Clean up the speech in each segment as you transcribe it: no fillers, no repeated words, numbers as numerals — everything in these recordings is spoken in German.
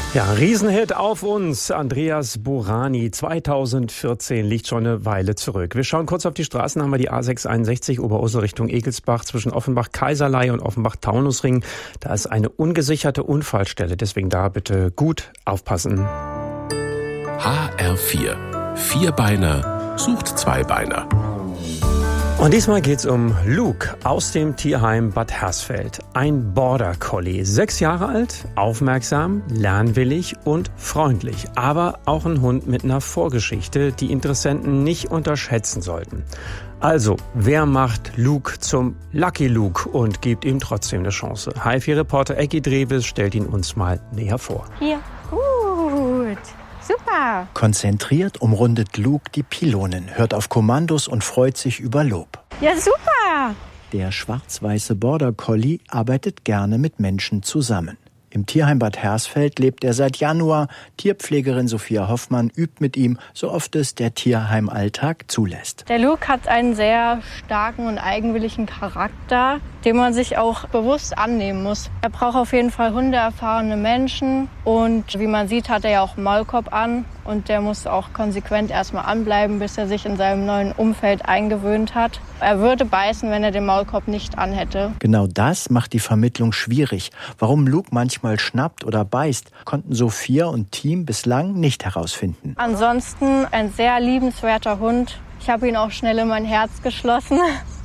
Ja, Riesenhit auf uns. Andreas Burani, 2014, liegt schon eine Weile zurück. Wir schauen kurz auf die Straßen, haben wir die A661 Oberursel Richtung Egelsbach zwischen Offenbach-Kaiserlei und Offenbach-Taunusring. Da ist eine ungesicherte Unfallstelle, deswegen da bitte gut aufpassen. HR4. Vierbeiner sucht Zweibeiner. Und diesmal geht's um Luke aus dem Tierheim Bad Hersfeld. Ein Border Collie, 6 Jahre alt, aufmerksam, lernwillig und freundlich. Aber auch ein Hund mit einer Vorgeschichte, die Interessenten nicht unterschätzen sollten. Also, wer macht Luke zum Lucky Luke und gibt ihm trotzdem eine Chance? HR4-Reporter Ecki Drewes stellt ihn uns mal näher vor. Hier, gut. Super. Konzentriert umrundet Luke die Pylonen, hört auf Kommandos und freut sich über Lob. Ja, super. Der schwarz-weiße Border Collie arbeitet gerne mit Menschen zusammen. Im Tierheim Bad Hersfeld lebt er seit Januar. Tierpflegerin Sophia Hoffmann übt mit ihm, so oft es der Tierheimalltag zulässt. Der Luke hat einen sehr starken und eigenwilligen Charakter, den man sich auch bewusst annehmen muss. Er braucht auf jeden Fall hundeerfahrene Menschen und wie man sieht, hat er ja auch einen Maulkorb an und der muss auch konsequent erstmal anbleiben, bis er sich in seinem neuen Umfeld eingewöhnt hat. Er würde beißen, wenn er den Maulkorb nicht anhätte. Genau das macht die Vermittlung schwierig. Warum Luke manchmal schnappt oder beißt, konnten Sophia und Team bislang nicht herausfinden. Ansonsten ein sehr liebenswerter Hund. Ich habe ihn auch schnell in mein Herz geschlossen.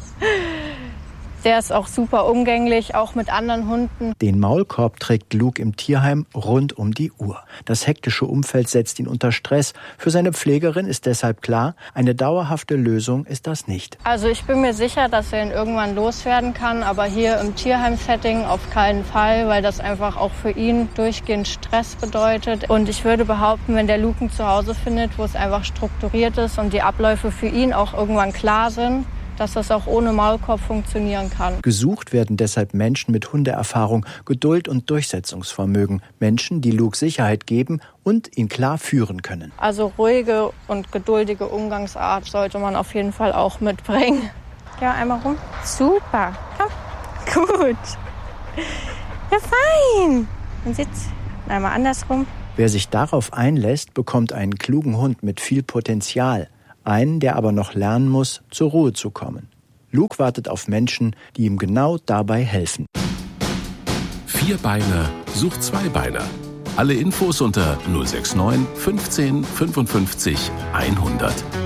Der ist auch super umgänglich, auch mit anderen Hunden. Den Maulkorb trägt Luke im Tierheim rund um die Uhr. Das hektische Umfeld setzt ihn unter Stress. Für seine Pflegerin ist deshalb klar, eine dauerhafte Lösung ist das nicht. Also ich bin mir sicher, dass er ihn irgendwann loswerden kann, aber hier im Tierheim-Setting auf keinen Fall, weil das einfach auch für ihn durchgehend Stress bedeutet. Und ich würde behaupten, wenn der Luke ein Zuhause findet, wo es einfach strukturiert ist und die Abläufe für ihn auch irgendwann klar sind, dass das auch ohne Maulkorb funktionieren kann. Gesucht werden deshalb Menschen mit Hundeerfahrung, Geduld und Durchsetzungsvermögen. Menschen, die Luke Sicherheit geben und ihn klar führen können. Also ruhige und geduldige Umgangsart sollte man auf jeden Fall auch mitbringen. Ja, einmal rum. Super. Komm. Gut. Ja, fein. Und sitz. Einmal andersrum. Wer sich darauf einlässt, bekommt einen klugen Hund mit viel Potenzial. Einen, der aber noch lernen muss, zur Ruhe zu kommen. Luke wartet auf Menschen, die ihm genau dabei helfen. Vierbeiner sucht Zweibeiner. Alle Infos unter 069 15 55 100.